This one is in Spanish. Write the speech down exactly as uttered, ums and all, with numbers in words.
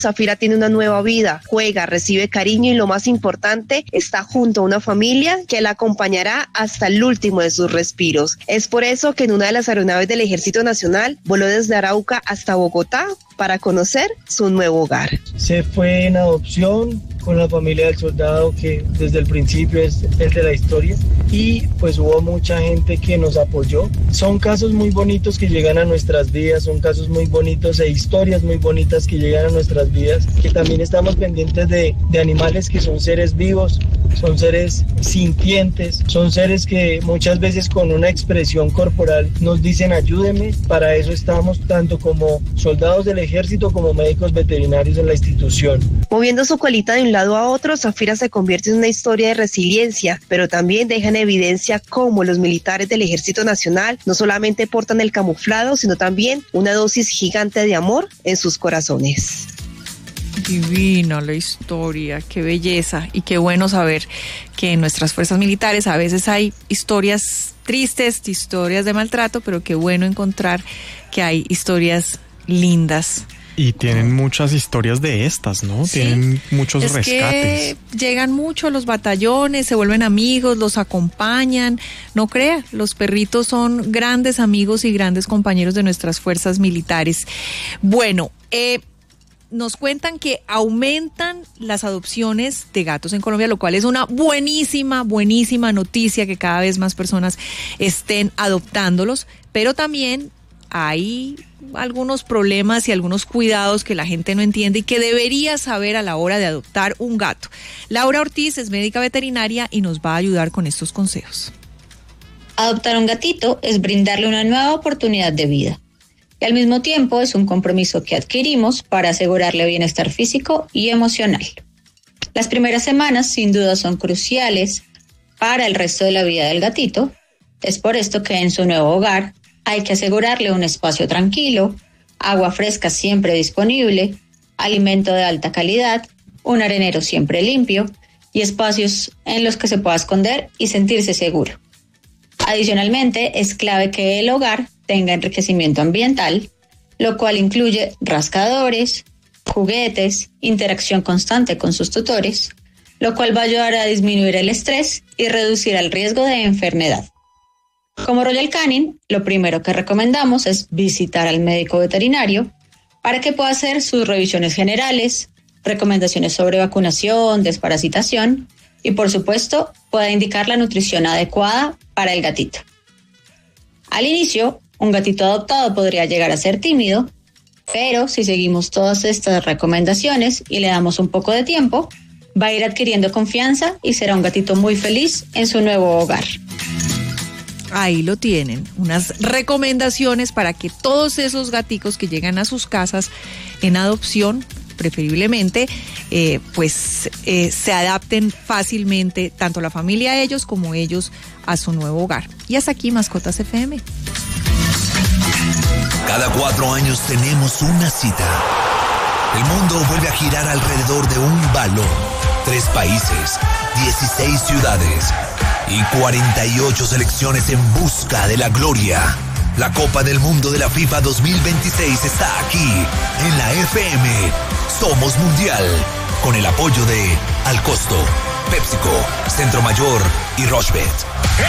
Zafira tiene una nueva vida, juega, recibe cariño y lo más importante, está junto a una familia que la acompañará hasta el último de sus respiros. Es por eso que en una de las aeronaves del Ejército Nacional voló desde Arauca hasta Bogotá para conocer su nuevo hogar. Se fue en adopción con la familia del soldado, que desde el principio es el de la historia, y pues hubo mucha gente que nos apoyó. Son casos muy bonitos que llegan a nuestras vidas, son casos muy bonitos e historias muy bonitas que llegan a nuestras vidas, que también estamos pendientes de, de animales que son seres vivos, son seres sintientes, son seres que muchas veces con una expresión corporal nos dicen ayúdeme. Para eso estamos tanto como soldados del ejército como médicos veterinarios en la institución. Moviendo su colita de un lado a otro, Zafira se convierte en una historia de resiliencia, pero también deja en evidencia cómo los militares del Ejército Nacional no solamente portan el camuflado, sino también una dosis gigante de amor en sus corazones. Divina la historia, qué belleza y qué bueno saber que en nuestras fuerzas militares a veces hay historias tristes, historias de maltrato, pero qué bueno encontrar que hay historias lindas. Y tienen muchas historias de estas, ¿no? Sí. Tienen muchos es rescates. Que llegan mucho a los batallones, se vuelven amigos, los acompañan. No crea, los perritos son grandes amigos y grandes compañeros de nuestras fuerzas militares. Bueno, eh, nos cuentan que aumentan las adopciones de gatos en Colombia, lo cual es una buenísima, buenísima noticia, que cada vez más personas estén adoptándolos, pero también hay algunos problemas y algunos cuidados que la gente no entiende y que debería saber a la hora de adoptar un gato. Laura Ortiz es médica veterinaria y nos va a ayudar con estos consejos. Adoptar un gatito es brindarle una nueva oportunidad de vida y al mismo tiempo es un compromiso que adquirimos para asegurarle bienestar físico y emocional. Las primeras semanas sin duda son cruciales para el resto de la vida del gatito. Es por esto que en su nuevo hogar hay que asegurarle un espacio tranquilo, agua fresca siempre disponible, alimento de alta calidad, un arenero siempre limpio y espacios en los que se pueda esconder y sentirse seguro. Adicionalmente, es clave que el hogar tenga enriquecimiento ambiental, lo cual incluye rascadores, juguetes, interacción constante con sus tutores, lo cual va a ayudar a disminuir el estrés y reducir el riesgo de enfermedad. Como Royal Canin, lo primero que recomendamos es visitar al médico veterinario para que pueda hacer sus revisiones generales, recomendaciones sobre vacunación, desparasitación y, por supuesto, pueda indicar la nutrición adecuada para el gatito. Al inicio, un gatito adoptado podría llegar a ser tímido, pero si seguimos todas estas recomendaciones y le damos un poco de tiempo, va a ir adquiriendo confianza y será un gatito muy feliz en su nuevo hogar. Ahí lo tienen, unas recomendaciones para que todos esos gaticos que llegan a sus casas en adopción, preferiblemente, eh, pues eh, se adapten fácilmente, tanto la familia a ellos como ellos a su nuevo hogar. Y hasta aquí Mascotas F M. Cada cuatro años tenemos una cita. El mundo vuelve a girar alrededor de un balón. Tres países, dieciséis ciudades y cuarenta y ocho selecciones en busca de la gloria. La Copa del Mundo de la FIFA dos mil veintiséis está aquí, en la F M. Somos Mundial, con el apoyo de Al Costo, PepsiCo, Centro Mayor y Rochebet.